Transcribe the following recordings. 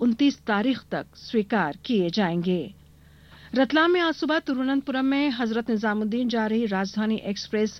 29 तारीख तक स्वीकार किए जाएंगे। रतलाम में आज सुबह तिरुवनंतपुरम में हजरत निजामुद्दीन जा रही राजधानी एक्सप्रेस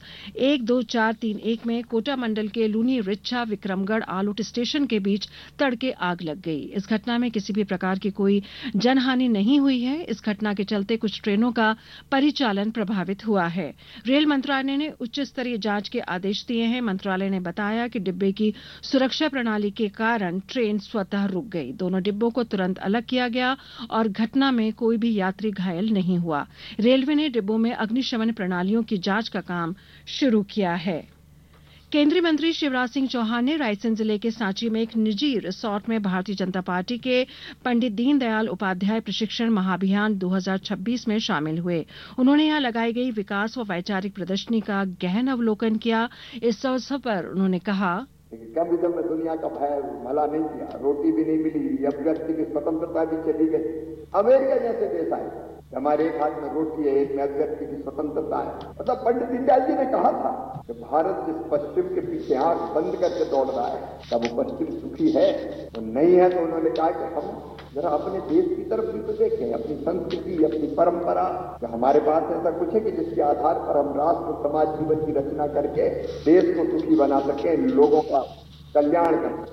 12431 में कोटा मंडल के लूनी रिच्छा विक्रमगढ़ आलोट स्टेशन के बीच तड़के आग लग गई। इस घटना में किसी भी प्रकार की कोई जनहानि नहीं हुई है। इस घटना के चलते कुछ ट्रेनों का परिचालन प्रभावित हुआ है। रेल मंत्रालय ने उच्च स्तरीय जांच के आदेश दिए हैं। मंत्रालय ने बताया कि डिब्बे की सुरक्षा प्रणाली के कारण ट्रेन स्वतः रुक गई। दोनों डिब्बों को तुरंत अलग किया गया और घटना में कोई भी यात्री घायल नहीं हुआ। रेलवे ने डिब्बों में अग्निशमन प्रणालियों की जांच का काम शुरू किया है। केंद्रीय मंत्री शिवराज सिंह चौहान ने रायसेन जिले के सांची में एक निजी रिसोर्ट में भारतीय जनता पार्टी के पंडित दीनदयाल उपाध्याय प्रशिक्षण महाअभियान 2026 में शामिल हुए। उन्होंने यहां लगाई गई विकास व वैचारिक प्रदर्शनी का गहन अवलोकन किया। इस अवसर पर उन्होंने कहा, कम्युनिज्म में दुनिया का भय भला नहीं किया, रोटी भी नहीं मिली, अभिव्यक्ति की स्वतंत्रता भी चली गई। अमेरिका जैसे देश आए, हमारे एक हाथ में रोटी है, एक में अभिव्यक्ति की स्वतंत्रता है। मतलब पंडित दीनदयाल जी ने कहा था कि भारत जिस पश्चिम के पीछे आंख बंद करके दौड़ रहा है, क्या वो पश्चिम सुखी है? तो नहीं है। तो उन्होंने कहा कि हम जरा अपने देश की तरफ भी तो देखें, अपनी संस्कृति, अपनी परंपरा। कि हमारे पास ऐसा कुछ है कि जिसके आधार पर हम राष्ट्र समाज जीवन की रचना करके देश को सुखी बना सके, लोगों का कल्याण करें।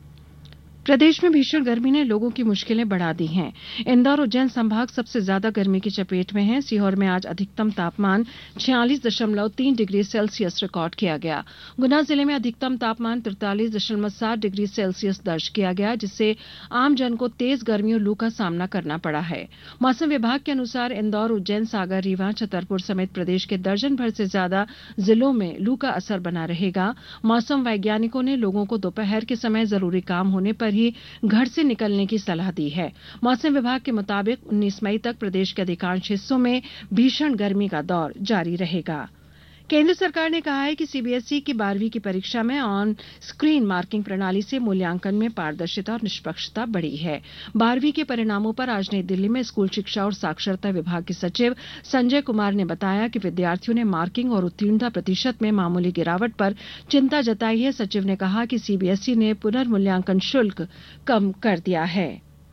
प्रदेश में भीषण गर्मी ने लोगों की मुश्किलें बढ़ा दी हैं। इंदौर उज्जैन संभाग सबसे ज्यादा गर्मी की चपेट में है। सीहोर में आज अधिकतम तापमान 46.3 डिग्री सेल्सियस रिकॉर्ड किया गया। गुना जिले में अधिकतम तापमान 43.7 डिग्री सेल्सियस दर्ज किया गया, जिससे आम जन को तेज गर्मी और लू का सामना करना पड़ा है। मौसम विभाग के अनुसार इंदौर, उज्जैन, सागर, रीवा, छतरपुर समेत प्रदेश के दर्जन भर से ज्यादा जिलों में लू का असर बना रहेगा। मौसम वैज्ञानिकों ने लोगों को दोपहर के समय जरूरी काम होने पर ही घर से निकलने की सलाह दी है। मौसम विभाग के मुताबिक 19 मई तक प्रदेश के अधिकांश हिस्सों में भीषण गर्मी का दौर जारी रहेगा। केंद्र सरकार ने कहा है कि सीबीएसई की 12वीं की परीक्षा में ऑन स्क्रीन मार्किंग प्रणाली से मूल्यांकन में पारदर्शिता और निष्पक्षता बढ़ी है। 12वीं के परिणामों पर आज नई दिल्ली में स्कूल शिक्षा और साक्षरता विभाग के सचिव संजय कुमार ने बताया कि विद्यार्थियों ने मार्किंग और उत्तीर्णता प्रतिशत में मामूली गिरावट पर चिंता जताई है। सचिव ने कहा कि सीबीएसई ने पुनर्मूल्यांकन शुल्क कम कर दिया है।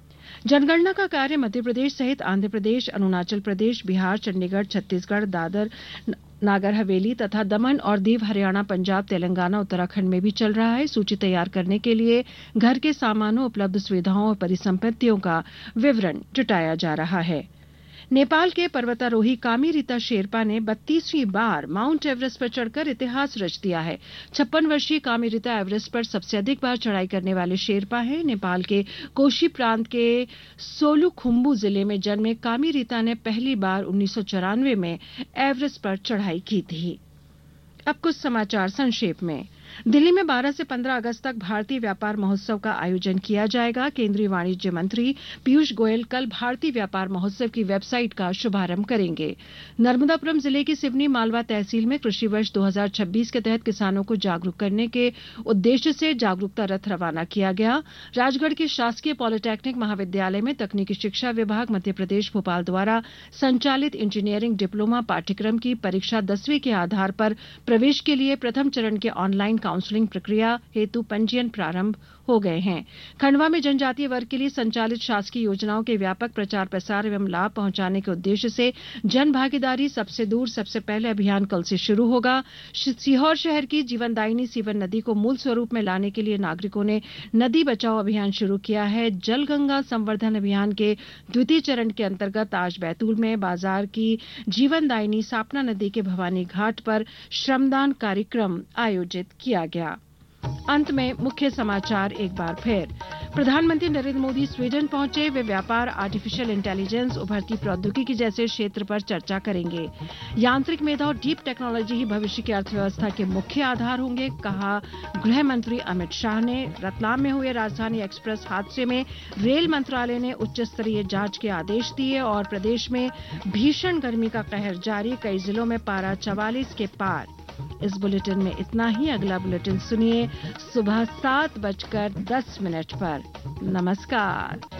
जनगणना का कार्य मध्य प्रदेश सहित आंध्र प्रदेश, अरुणाचल प्रदेश, बिहार, चंडीगढ़, छत्तीसगढ़, दादर, नागर हवेली तथा दमन और दीव, हरियाणा, पंजाब, तेलंगाना, उत्तराखंड में भी चल रहा है। सूची तैयार करने के लिए घर के सामानों, उपलब्ध सुविधाओं और परिसंपत्तियों का विवरण जुटाया जा रहा है। नेपाल के पर्वतारोही कामी रीता शेरपा ने 32वीं बार माउंट एवरेस्ट पर चढ़कर इतिहास रच दिया है। 56 वर्षीय कामी रीता एवरेस्ट पर सबसे अधिक बार चढ़ाई करने वाले शेरपा हैं। नेपाल के कोशी प्रांत के सोलुखुम्बु जिले में जन्मे कामी रीता ने पहली बार 1994 में एवरेस्ट पर चढ़ाई की थी। अब कुछ समाचार संक्षेप में। दिल्ली में 12 से 15 अगस्त तक भारतीय व्यापार महोत्सव का आयोजन किया जाएगा। केंद्रीय वाणिज्य मंत्री पीयूष गोयल कल भारतीय व्यापार महोत्सव की वेबसाइट का शुभारंभ करेंगे। नर्मदापुरम जिले की सिवनी मालवा तहसील में कृषि वर्ष 2026 के तहत किसानों को जागरूक करने के उद्देश्य से जागरूकता रथ रवाना किया गया। राजगढ़ के शासकीय पॉलिटेक्निक महाविद्यालय में तकनीकी शिक्षा विभाग मध्य प्रदेश भोपाल द्वारा संचालित इंजीनियरिंग डिप्लोमा पाठ्यक्रम की परीक्षा 10वीं के आधार पर प्रवेश के लिए प्रथम चरण के ऑनलाइन काउंसलिंग प्रक्रिया हेतु पंजीयन प्रारंभ हो गए हैं। खंडवा में जनजातीय वर्ग के लिए संचालित शासकीय योजनाओं के व्यापक प्रचार प्रसार एवं लाभ पहुंचाने के उद्देश्य से जन भागीदारी सबसे दूर सबसे पहले अभियान कल से शुरू होगा। सीहोर शहर की जीवनदायिनी सीवन नदी को मूल स्वरूप में लाने के लिए नागरिकों ने नदी बचाओ अभियान शुरू किया है। जल गंगा संवर्धन अभियान के द्वितीय चरण के अंतर्गत आज बैतूल में बाजार की जीवनदायिनी सापना नदी के भवानी घाट पर श्रमदान कार्यक्रम आयोजित किया गया। अंत में मुख्य समाचार एक बार फिर। प्रधानमंत्री नरेंद्र मोदी स्वीडन पहुंचे। वे व्यापार, आर्टिफिशियल इंटेलिजेंस, उभरती प्रौद्योगिकी जैसे क्षेत्र पर चर्चा करेंगे। यांत्रिक मेधा और डीप टेक्नोलॉजी ही भविष्य की अर्थव्यवस्था के मुख्य आधार होंगे, कहा गृह मंत्री अमित शाह ने। रतलाम में हुए राजधानी एक्सप्रेस हादसे में रेल मंत्रालय ने उच्च स्तरीय जांच के आदेश दिए और प्रदेश में भीषण गर्मी का कहर जारी, कई जिलों में पारा 44 के पार। इस बुलेटिन में इतना ही। अगला बुलेटिन सुनिए सुबह 7:10 पर। नमस्कार।